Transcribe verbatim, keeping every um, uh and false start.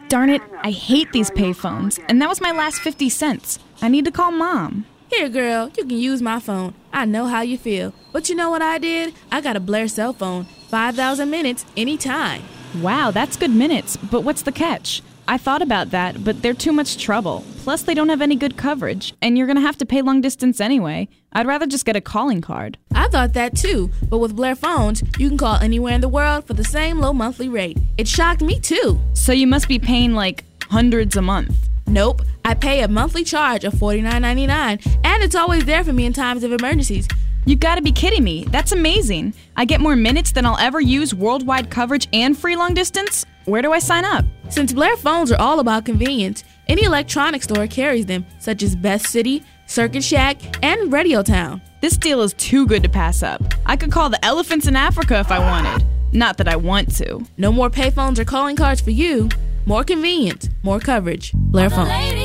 Darn it, I hate these payphones, and that was my last fifty cents. I need to call Mom. Here, girl, you can use my phone. I know how you feel. But you know what I did? I got a Blair cell phone. five thousand minutes, anytime. Wow, that's good minutes, but what's the catch? I thought about that, but they're too much trouble. Plus, they don't have any good coverage, and you're gonna have to pay long distance anyway. I'd rather just get a calling card. I thought that too, but with Blair phones, you can call anywhere in the world for the same low monthly rate. It shocked me too. So you must be paying like hundreds a month. Nope, I pay a monthly charge of forty-nine ninety-nine, and it's always there for me in times of emergencies. You gotta be kidding me. That's amazing. I get more minutes than I'll ever use, worldwide coverage, and free long distance? Where do I sign up? Since Blair phones are all about convenience, any electronics store carries them, such as Best City, Circuit Shack, and Radio Town. This deal is too good to pass up. I could call the elephants in Africa if I wanted. Not that I want to. No more payphones or calling cards for you. More convenience, more coverage. Blair phones.